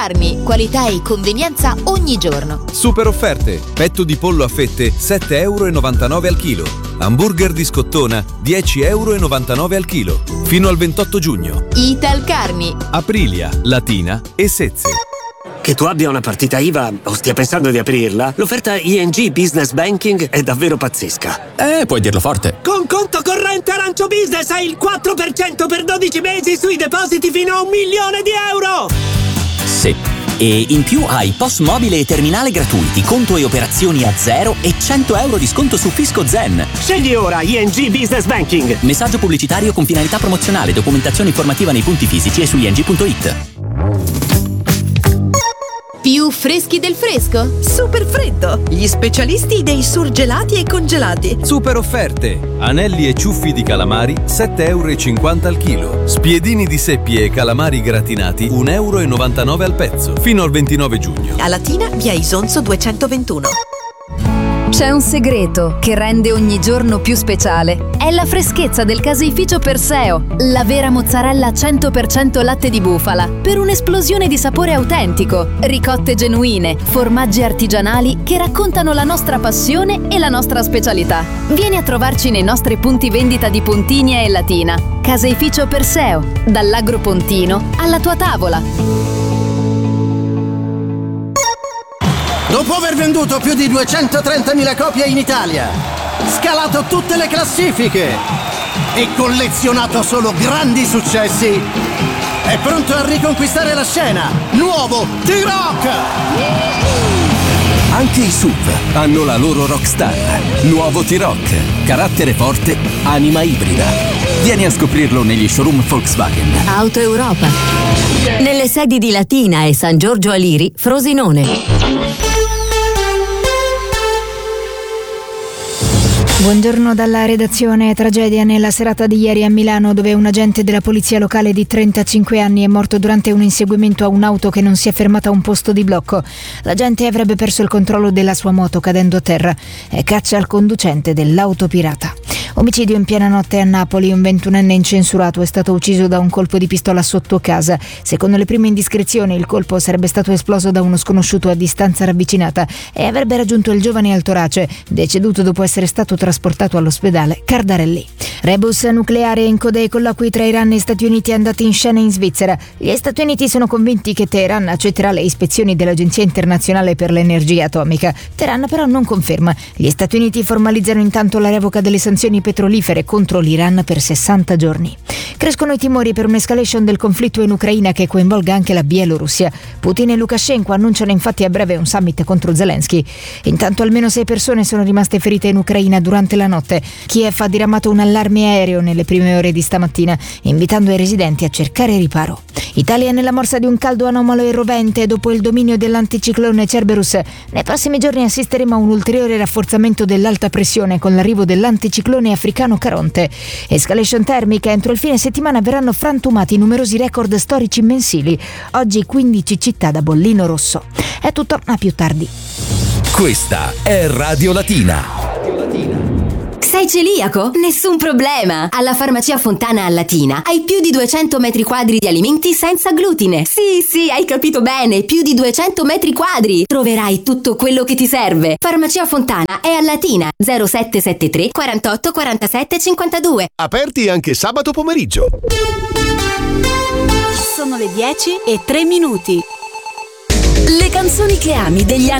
Carni, qualità e convenienza ogni giorno. Super offerte: petto di pollo a fette 7,99 € al chilo. Hamburger di scottona 10,99 € al chilo. Fino al 28 giugno. Ital Carni, Aprilia, Latina e Sezze. Che tu abbia una partita IVA o stia pensando di aprirla, l'offerta ING Business Banking è davvero pazzesca. Puoi dirlo forte. Con conto corrente Arancio Business hai il 4% per 12 mesi sui depositi fino a €1 milione. Sì. E in più hai POS mobile e terminale gratuiti, conto e operazioni a zero e €100 di sconto su Fisco Zen. Scegli ora ING Business Banking. Messaggio pubblicitario con finalità promozionale, documentazione informativa nei punti fisici e su ing.it. più freschi del fresco? Super freddo! Gli specialisti dei surgelati e congelati. Super offerte: anelli e ciuffi di calamari 7,50 € al chilo. Spiedini di seppie e calamari gratinati 1,99 € al pezzo. Fino al 29 giugno. A Latina, via Isonzo 221. C'è un segreto che rende ogni giorno più speciale. È la freschezza del caseificio Perseo, la vera mozzarella 100% latte di bufala, per un'esplosione di sapore autentico, ricotte genuine, formaggi artigianali che raccontano la nostra passione e la nostra specialità. Vieni a trovarci nei nostri punti vendita di Pontinia e Latina. Caseificio Perseo, dall'Agro Pontino alla tua tavola. Dopo aver venduto più di 230.000 copie in Italia, scalato tutte le classifiche e collezionato solo grandi successi, è pronto a riconquistare la scena. Nuovo T-Rock! Anche i SUV hanno la loro rockstar. Nuovo T-Rock. Carattere forte, anima ibrida. Vieni a scoprirlo negli showroom Volkswagen. Auto Europa. Nelle sedi di Latina e San Giorgio Aliri, Frosinone. Buongiorno dalla redazione. Tragedia nella serata di ieri a Milano, dove un agente della polizia locale di 35 anni è morto durante un inseguimento a un'auto che non si è fermata a un posto di blocco. L'agente avrebbe perso il controllo della sua moto cadendo a terra e caccia al conducente dell'auto pirata. Omicidio in piena notte a Napoli. Un 21enne incensurato è stato ucciso da un colpo di pistola sotto casa. Secondo le prime indiscrezioni, il colpo sarebbe stato esploso da uno sconosciuto a distanza ravvicinata e avrebbe raggiunto il giovane al torace, deceduto dopo essere stato trasportato all'ospedale Cardarelli. Rebus nucleare in coda ai colloqui tra Iran e Stati Uniti andati in scena in Svizzera. Gli Stati Uniti sono convinti che Teheran accetterà le ispezioni dell'Agenzia Internazionale per l'Energia Atomica. Teheran però non conferma. Gli Stati Uniti formalizzano intanto la revoca delle sanzioni petrolifere contro l'Iran per 60 giorni. Crescono i timori per un'escalation del conflitto in Ucraina che coinvolga anche la Bielorussia. Putin e Lukashenko annunciano infatti a breve un summit contro Zelensky. Intanto almeno 6 persone sono rimaste ferite in Ucraina durante la notte. Kiev ha diramato un allarme aereo nelle prime ore di stamattina, invitando i residenti a cercare riparo. Italia nella morsa di un caldo anomalo e rovente dopo il dominio dell'anticiclone Cerberus. Nei prossimi giorni assisteremo a un ulteriore rafforzamento dell'alta pressione con l'arrivo dell'anticiclone africano Caronte. Escalation termica: entro il fine settimana verranno frantumati numerosi record storici mensili. Oggi 15 città da bollino rosso. È tutto, a più tardi. Questa è Radio Latina. Sei celiaco? Nessun problema! Alla Farmacia Fontana a Latina hai più di 200 metri quadri di alimenti senza glutine. Sì, hai capito bene, più di 200 metri quadri! Troverai tutto quello che ti serve. Farmacia Fontana è a Latina, 0773 48 47 52. Aperti anche sabato pomeriggio. Sono le 10:03. Le canzoni che ami degli anni